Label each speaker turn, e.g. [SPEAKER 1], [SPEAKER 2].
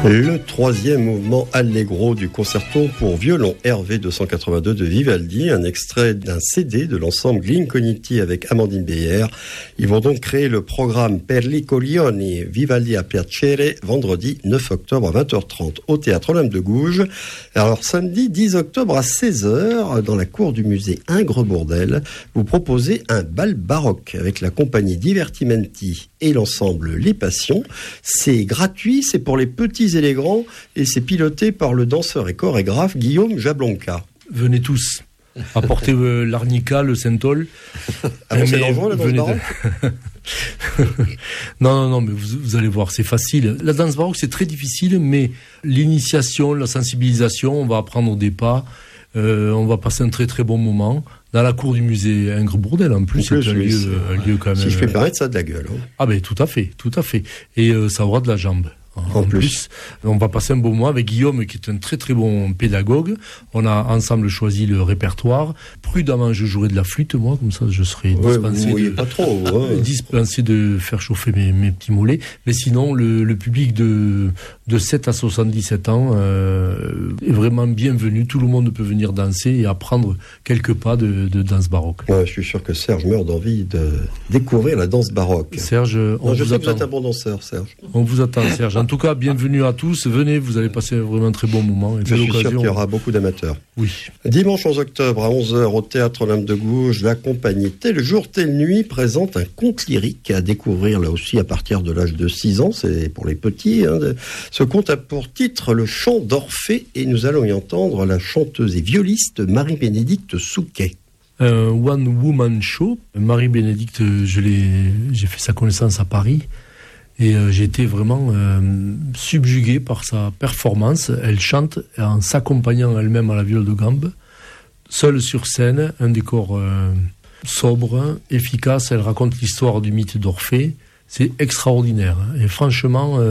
[SPEAKER 1] Le troisième mouvement allegro du concerto pour violon RV 282 de Vivaldi, un extrait d'un CD de l'ensemble Glincogniti avec Amandine Beyer. Ils vont donc créer le programme Per li coglioni Vivaldi a piacere vendredi 9 octobre à 20h30 au Théâtre Olympe de Gouges. Alors samedi 10 octobre à 16h dans la cour du musée Ingres-Bourdelle, vous proposez un bal baroque avec la compagnie Divertimenti et l'ensemble Les Passions. C'est gratuit, c'est pour les petits et les grands, et c'est piloté par le danseur et chorégraphe Guillaume Jablonka.
[SPEAKER 2] Venez tous, apportez l'arnica, le synthol.
[SPEAKER 1] Ah bon, c'est dangereux la danse baroque
[SPEAKER 2] Non, mais vous allez voir, c'est facile. La danse baroque, c'est très difficile, mais l'initiation, la sensibilisation, on va apprendre des pas, on va passer un très très bon moment. Dans la cour du musée Ingres-Bourdelle, en plus, c'est un lieu quand même...
[SPEAKER 1] Si je peux me permettre, ça a de la gueule. Hein.
[SPEAKER 2] Ah ben tout à fait. Et ça aura de la jambe. En plus, on va passer un bon mois avec Guillaume, qui est un très très bon pédagogue. On a ensemble choisi le répertoire. Prudemment, je jouerai de la flûte, moi, comme ça je serai dispensé de faire chauffer mes petits mollets. Mais sinon, le public de 7 à 77 ans est vraiment bienvenu. Tout le monde peut venir danser et apprendre quelques pas de danse baroque.
[SPEAKER 1] Ouais, je suis sûr que Serge meurt d'envie de découvrir la danse baroque.
[SPEAKER 2] Serge,
[SPEAKER 1] je sais que vous êtes un bon danseur, Serge.
[SPEAKER 2] On vous attend, Serge. En tout cas, bienvenue à tous. Venez, vous allez passer vraiment un très bon moment. Et
[SPEAKER 1] je suis sûr qu'il y aura beaucoup d'amateurs.
[SPEAKER 2] Oui.
[SPEAKER 1] Dimanche 11 octobre à 11h au Théâtre Olympe de Gouges, la compagnie Tel Jour, Telle Nuit présente un conte lyrique à découvrir là aussi à partir de l'âge de 6 ans. C'est pour les petits. Ce conte a pour titre Le Chant d'Orphée et nous allons y entendre la chanteuse et violiste Marie-Bénédicte Souquet.
[SPEAKER 2] One Woman Show. Marie-Bénédicte, j'ai fait sa connaissance à Paris. Et j'ai été vraiment subjugué par sa performance. Elle chante en s'accompagnant elle-même à la viole de gambe, seule sur scène, un décor sobre, efficace. Elle raconte l'histoire du mythe d'Orphée. C'est extraordinaire. Et franchement...